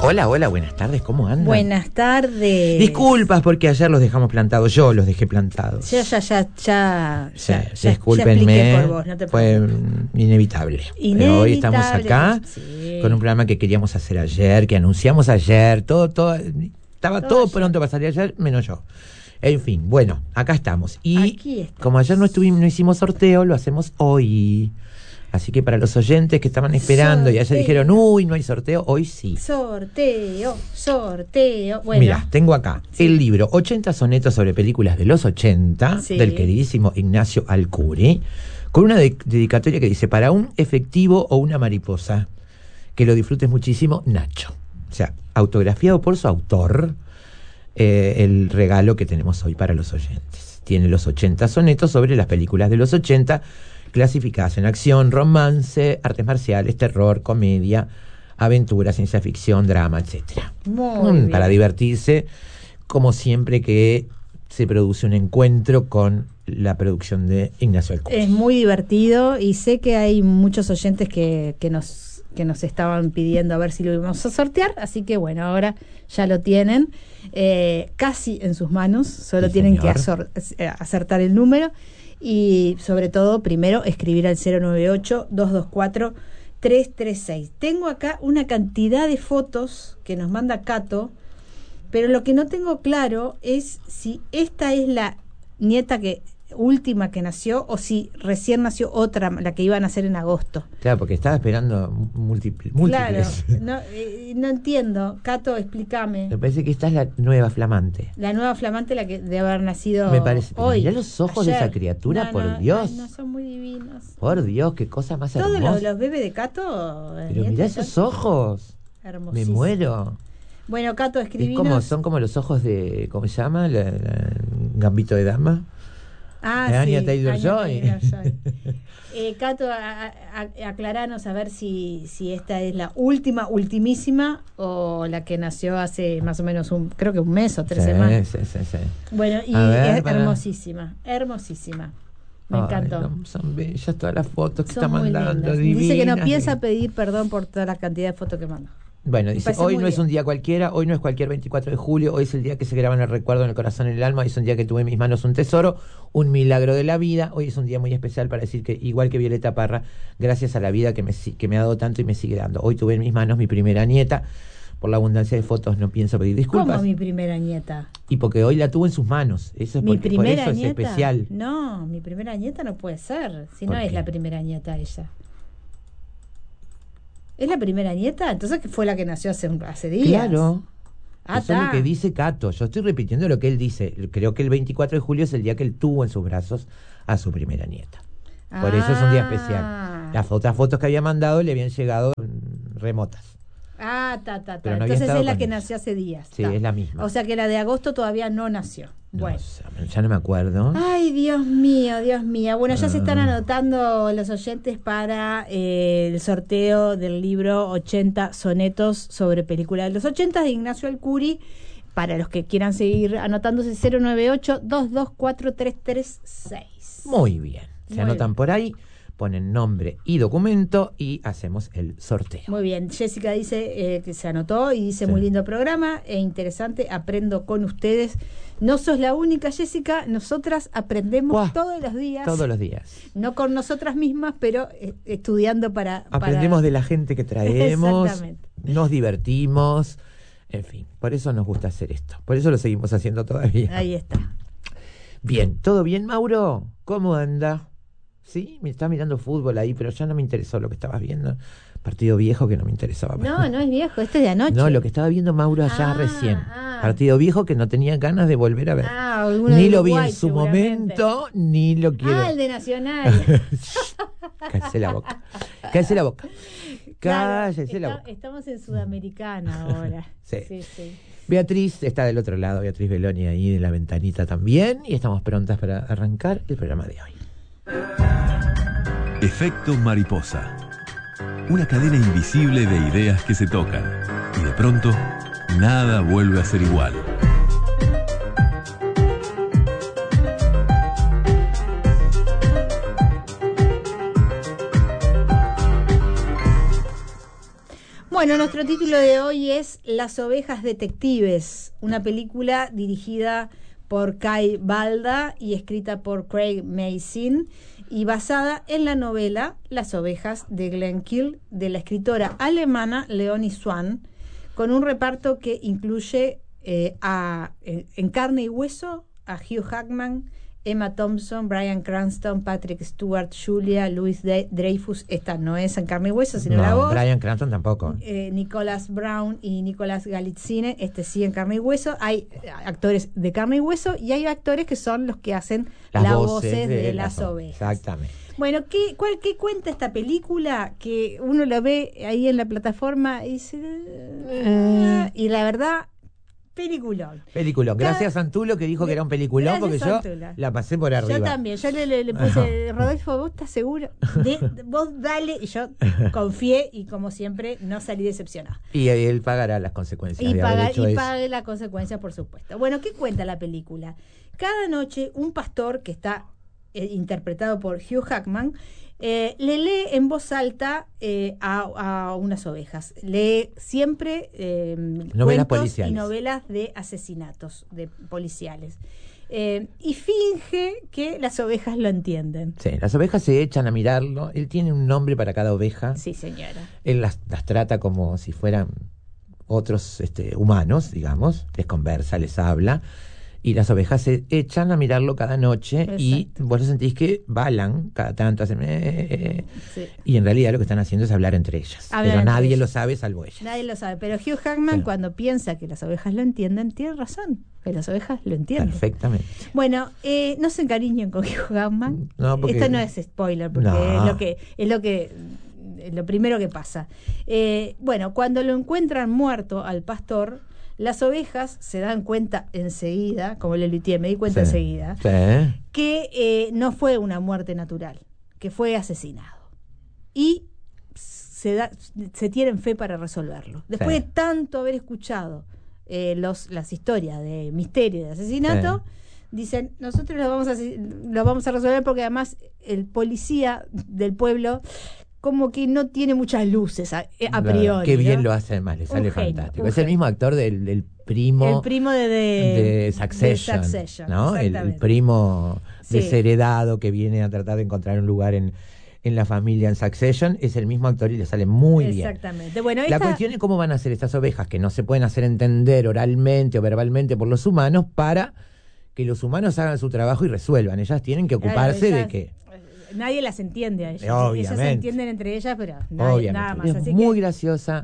Hola, hola, buenas tardes, ¿cómo andan? Buenas tardes. Disculpas porque ayer los dejamos plantados, yo los dejé plantados. Ya discúlpenme, por vos, no te fue inevitable. Pero hoy estamos acá con un programa que queríamos hacer ayer, que anunciamos ayer, estaba todo pronto para salir ayer, menos yo. En fin, bueno, acá estamos. Y como ayer no hicimos sorteo, lo hacemos hoy. Así que para los oyentes que estaban esperando y ayer dijeron, uy, no hay sorteo, hoy sí. Sorteo. Bueno. Mirá, tengo acá el libro 80 sonetos sobre películas de los 80, del queridísimo Ignacio Alcuri, con una dedicatoria que dice, para un efectivo o una mariposa, que lo disfrutes muchísimo, Nacho. O sea, autografiado por su autor, el regalo que tenemos hoy para los oyentes. Tiene los 80 sonetos sobre las películas de los 80, clasificadas en acción, romance, artes marciales, terror, comedia, aventura, ciencia ficción, drama, etcétera. Para divertirse, como siempre que se produce un encuentro con la producción de Ignacio Alcuri. Es muy divertido y sé que hay muchos oyentes que nos estaban pidiendo a ver si lo íbamos a sortear, así que bueno, ahora ya lo tienen casi en sus manos, solo tienen que acertar el número. Y sobre todo, primero, escribir al 098-224-336. Tengo acá una cantidad de fotos que nos manda Cato, pero lo que no tengo claro es si esta es la nieta última que nació o si recién nació otra, la que iban a hacer en agosto. Claro, porque estaba esperando múltiples. Claro, no entiendo. Cato, explícame. Me parece que esta es la nueva flamante. La nueva flamante, la que debe haber nacido me parece, hoy. Mirá los ojos de esa criatura, por Dios. No, son muy divinos. Por Dios, qué cosa más hermosa. Todos los bebés de Cato. Pero mirá esos ojos. Me muero. Bueno, Cato, escribinos. Son como los ojos de, ¿cómo se llama? Gambito de dama. Anya Taylor-Joy. Cato, aclaranos a ver si esta es la ultimísima o la que nació hace más o menos creo que un mes o 3 semanas. Sí. Bueno, y es hermosísima. Me encantó. No, son bellas todas las fotos que está mandando. Dice que no piensa pedir perdón por toda la cantidad de fotos que manda. Bueno, dice, hoy no es un día cualquiera, hoy no es cualquier 24 de julio, hoy es el día que se graba en el recuerdo, en el corazón, en el alma, hoy es un día que tuve en mis manos un tesoro, un milagro de la vida, hoy es un día muy especial para decir que, igual que Violeta Parra, gracias a la vida que me ha dado tanto y me sigue dando. Hoy tuve en mis manos mi primera nieta, por la abundancia de fotos no pienso pedir disculpas. ¿Cómo mi primera nieta? Y porque hoy la tuvo en sus manos, eso es por eso nieta? Es especial. No, mi primera nieta no puede ser, si no es la primera nieta ella. ¿Es la primera nieta? Entonces, ¿qué fue la que nació hace días? Claro. Eso es lo que dice Cato. Yo estoy repitiendo lo que él dice. Creo que el 24 de julio es el día que él tuvo en sus brazos a su primera nieta. Por eso es un día especial. Las otras fotos que había mandado le habían llegado remotas. Pero no entonces es la que nació hace días. Sí, es la misma. O sea que la de agosto todavía no nació. Bueno. Ya no me acuerdo. Ay, Dios mío. Bueno, ya se están anotando los oyentes para el sorteo del libro 80 sonetos sobre películas de los 80 de Ignacio Alcuri. Para los que quieran seguir anotándose, 098-224-336. Muy bien. Se anotan por ahí, ponen nombre y documento y hacemos el sorteo. Muy bien. Jessica dice que se anotó y dice muy lindo programa e interesante, aprendo con ustedes. No sos la única, Jessica, nosotras aprendemos todos los días. Todos los días. No con nosotras mismas, pero estudiando para... Aprendemos de la gente que traemos, nos divertimos, en fin, por eso nos gusta hacer esto, por eso lo seguimos haciendo todavía. Ahí está. Bien, ¿todo bien, Mauro? ¿Cómo anda? Sí, me está mirando fútbol ahí, pero ya no me interesó lo que estabas viendo. Partido viejo que no me interesaba. No es viejo, este es de anoche. No, lo que estaba viendo Mauro allá recién. Partido viejo que no tenía ganas de volver a ver. Ni lo vi en su momento, ni lo quiero. El de Nacional. Cállese la boca. Cállese la boca. Cállese la boca. Estamos en Sudamericana ahora. Sí. Beatriz está del otro lado, Beatriz Beloni ahí en la ventanita también, y estamos prontas para arrancar el programa de hoy. Efecto mariposa. Una cadena invisible de ideas que se tocan y de pronto nada vuelve a ser igual. Bueno, nuestro título de hoy es Las ovejas detectives, una película dirigida por Kai Balda y escrita por Craig Mazin y basada en la novela Las ovejas de Glenn Kehl de la escritora alemana Leonie Swann, con un reparto que incluye en carne y hueso a Hugh Jackman, Emma Thompson, Bryan Cranston, Patrick Stewart, Julia Louis-Dreyfus. Esta no es en carne y hueso, sino la voz. Bryan Cranston tampoco. Nicholas Brown y Nicolás Galitzine, sí en carne y hueso. Hay actores de carne y hueso y hay actores que son los que hacen las voces de las ovejas. Exactamente. Bueno, ¿qué cuenta esta película? Que uno la ve ahí en la plataforma y dice... y la verdad... Peliculón. Gracias a Santulo que dijo que era un peliculón, porque yo la pasé por arriba. Yo también. Yo le puse, Rodolfo, ¿vos estás seguro? Vos dale. Y yo confié y, como siempre, no salí decepcionada. Y él pagará las consecuencias. Pague las consecuencias, por supuesto. Bueno, ¿qué cuenta la película? Cada noche un pastor, que está interpretado por Hugh Jackman, le lee en voz alta a unas ovejas. Lee siempre novelas cuentos policiales y novelas de asesinatos de policiales. Y finge que las ovejas lo entienden. Sí, las ovejas se echan a mirarlo. Él tiene un nombre para cada oveja. Sí, señora. Él las trata como si fueran otros humanos, digamos. Les conversa, les habla. Y las ovejas se echan a mirarlo cada noche. Exacto. Y vos lo sentís que balan cada tanto, hacen sí. Y en realidad lo que están haciendo es hablar entre ellas. Pero nadie lo sabe salvo ellas. Nadie lo sabe, pero Hugh Jackman, cuando piensa que las ovejas lo entienden, tiene razón, que las ovejas lo entienden. Perfectamente. Bueno, no se encariñen con Hugh Jackman. No, porque... Esto no es spoiler, porque es lo primero que pasa. Bueno, cuando lo encuentran muerto al pastor, las ovejas se dan cuenta enseguida, como le litié, me di cuenta enseguida, que no fue una muerte natural, que fue asesinado. Y se tienen fe para resolverlo. Después de tanto haber escuchado las historias de misterio y de asesinato, dicen, nosotros lo vamos a resolver, porque además el policía del pueblo como que no tiene muchas luces a priori. Qué bien lo hace, además, le sale fantástico. Es el mismo actor del primo. El primo de Succession, ¿no? El primo desheredado que viene a tratar de encontrar un lugar en la familia en Succession. Es el mismo actor y le sale muy bien. Exactamente. Bueno, la cuestión es cómo van a hacer estas ovejas que no se pueden hacer entender oralmente o verbalmente por los humanos, para que los humanos hagan su trabajo y resuelvan. Ellas tienen que ocuparse de que... Nadie las entiende a ellas. Obviamente. Ellas se entienden entre ellas, pero nada más. Es muy graciosa.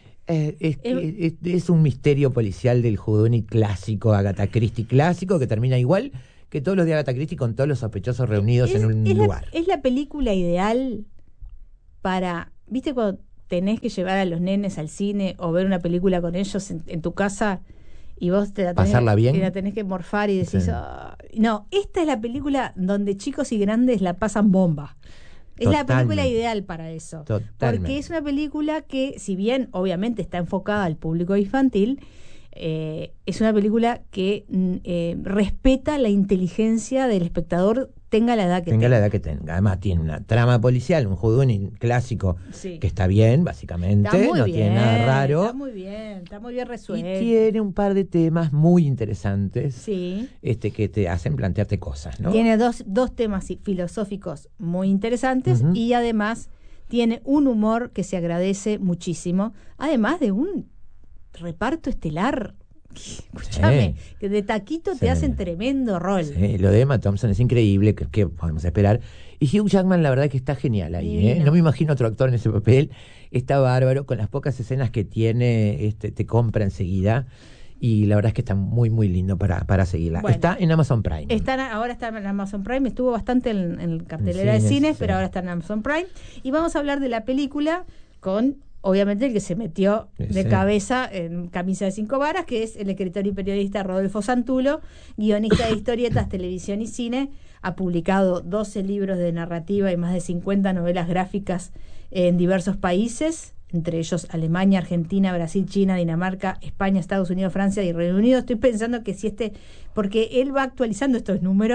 Es un misterio policial del whodunit clásico, Agatha Christie clásico, que termina igual que todos los de Agatha Christie, con todos los sospechosos reunidos en un lugar. Es la película ideal para... ¿Viste cuando tenés que llevar a los nenes al cine o ver una película con ellos en tu casa? Y vos te la tenés que morfar y decís, no, esta es la película donde chicos y grandes la pasan bomba. Es la película ideal para eso. Totalmente. Porque es una película que, si bien obviamente está enfocada al público infantil, es una película que respeta la inteligencia del espectador, tenga la edad que tenga. Además tiene una trama policial, un whodunit clásico que está bien, básicamente, tiene nada raro. Está muy bien resuelto. Y tiene un par de temas muy interesantes que te hacen plantearte cosas, ¿no? Tiene dos temas filosóficos muy interesantes, y además tiene un humor que se agradece muchísimo, además de un reparto estelar. Escúchame, que de taquito te hacen tremendo rol. Lo de Emma Thompson es increíble, que podemos esperar. Y Hugh Jackman, la verdad que está genial ahí. No me imagino otro actor en ese papel. Está bárbaro, con las pocas escenas que tiene, te compra enseguida. Y la verdad es que está muy, muy lindo para seguirla. Bueno, está en Amazon Prime. Ahora está en Amazon Prime. Estuvo bastante en cartelera de cines, pero ahora está en Amazon Prime. Y vamos a hablar de la película con... obviamente el que se metió de cabeza en camisa de 5 varas, que es el escritor y periodista Rodolfo Santulo, guionista de historietas, televisión y cine. Ha publicado 12 libros de narrativa y más de 50 novelas gráficas en diversos países, entre ellos Alemania, Argentina, Brasil, China, Dinamarca, España, Estados Unidos, Francia y Reino Unido. Estoy pensando que porque él va actualizando estos números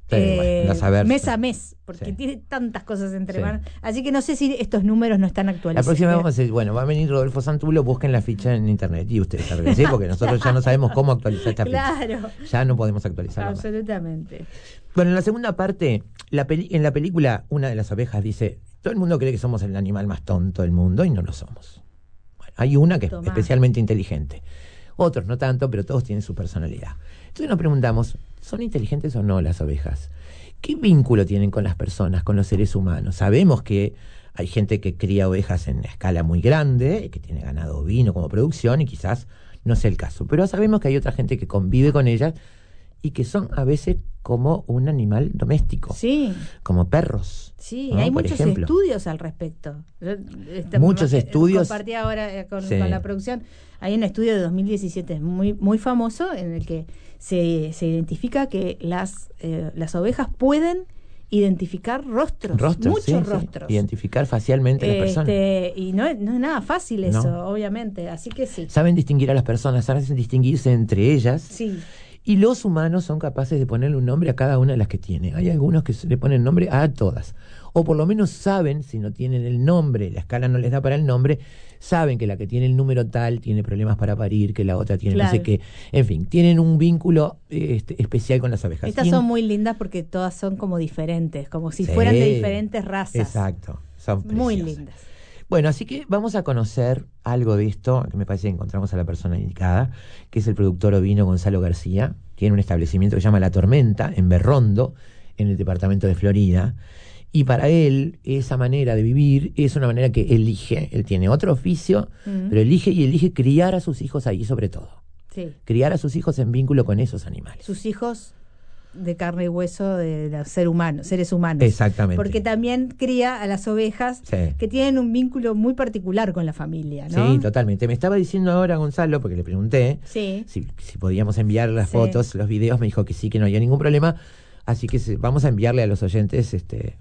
mes a mes, porque tiene tantas cosas entre manos. Así que no sé si estos números no están actualizados. La próxima vamos a decir, bueno, va a venir Rodolfo Santulo, busquen la ficha en internet y ustedes saben, ¿sí? Porque nosotros ya no sabemos cómo actualizar esta ficha. Ya no podemos actualizarla. Absolutamente. Más. Bueno, en la segunda parte, en la película, una de las ovejas dice, todo el mundo cree que somos el animal más tonto del mundo y no lo somos. Bueno, hay una que es especialmente inteligente. Otros no tanto, pero todos tienen su personalidad. Entonces nos preguntamos, ¿son inteligentes o no las ovejas? ¿Qué vínculo tienen con las personas, con los seres humanos? Sabemos que hay gente que cría ovejas en escala muy grande, que tiene ganado ovino como producción y quizás no sea el caso. Pero sabemos que hay otra gente que convive con ellas y que son a veces como un animal doméstico. Sí. Como perros. Sí, ¿no? Hay muchos estudios al respecto. Muchos estudios. Compartí ahora con la producción. Hay un estudio de 2017 muy, muy famoso en el que se identifica que las ovejas pueden identificar rostros, muchos rostros. Sí. Identificar facialmente a las personas. Y no es nada fácil eso, obviamente. Así que sí. Saben distinguir a las personas, saben distinguirse entre ellas. Sí. Y los humanos son capaces de ponerle un nombre a cada una de las que tienen. Hay algunos que le ponen nombre a todas. O por lo menos saben, si no tienen el nombre, la escala no les da para el nombre, saben que la que tiene el número tal tiene problemas para parir, que la otra tiene no sé qué. En fin, tienen un vínculo especial con las abejas. Estas son muy lindas porque todas son como diferentes, como si fueran de diferentes razas. Exacto, son preciosas. Muy lindas. Bueno, así que vamos a conocer algo de esto, que me parece que encontramos a la persona indicada, que es el productor ovino Gonzalo García. Tiene un establecimiento que se llama La Tormenta, en Berrondo, en el departamento de Florida. Y para él, esa manera de vivir es una manera que elige. Él tiene otro oficio, pero elige criar a sus hijos ahí, sobre todo. Sí. Criar a sus hijos en vínculo con esos animales. Sus hijos de carne y hueso de los seres humanos. Exactamente. Porque también cría a las ovejas que tienen un vínculo muy particular con la familia, ¿no? Sí, totalmente. Me estaba diciendo ahora Gonzalo, porque le pregunté si podíamos enviar las fotos, los videos, me dijo que sí, que no había ningún problema. Así que vamos a enviarle a los oyentes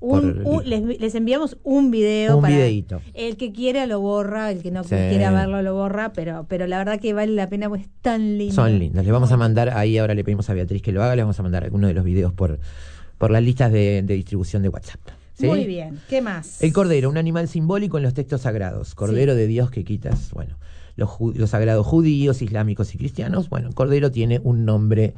les enviamos un video videíto. El que quiera lo borra, el que no quiera verlo lo borra, pero la verdad que vale la pena, pues es tan lindo. Son lindos. Les vamos a mandar, ahí ahora le pedimos a Beatriz que lo haga, le vamos a mandar algunos de los videos por las listas de distribución de WhatsApp. ¿Sí? Muy bien, ¿qué más? El cordero, un animal simbólico en los textos sagrados. Cordero de Dios que quitas, bueno, los sagrados judíos, islámicos y cristianos. Bueno, el cordero tiene un nombre,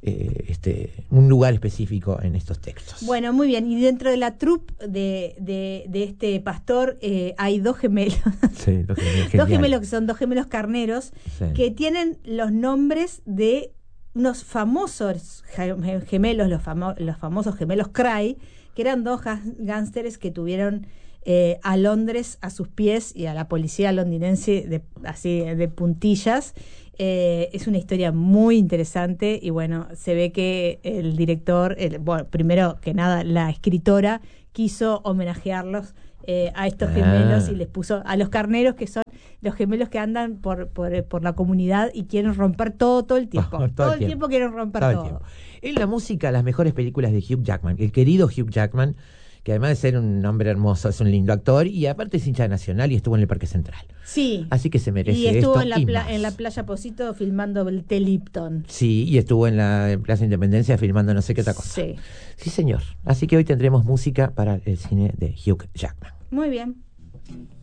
un lugar específico en estos textos. Bueno, muy bien. Y dentro de la troupe de este pastor hay dos gemelos. Sí, dos gemelos que son dos gemelos carneros que tienen los nombres de unos famosos gemelos, los famosos gemelos Cray, que eran dos gángsteres que tuvieron a Londres a sus pies y a la policía londinense así de puntillas. Es una historia muy interesante y bueno, se ve que el director, primero que nada la escritora quiso homenajearlos a estos gemelos y les puso a los carneros, que son los gemelos que andan por la comunidad y quieren romper todo el tiempo. Todo el tiempo quieren romper todo. En la música, las mejores películas de Hugh Jackman, el querido Hugh Jackman, que además de ser un hombre hermoso, es un lindo actor y aparte es hincha nacional y estuvo en el Parque Central. Sí. Así que se merece esto. Y estuvo en la playa Posito filmando el T. Lipton. Sí, y estuvo en la Plaza Independencia filmando no sé qué otra cosa. Sí, señor. Así que hoy tendremos música para el cine de Hugh Jackman. Muy bien.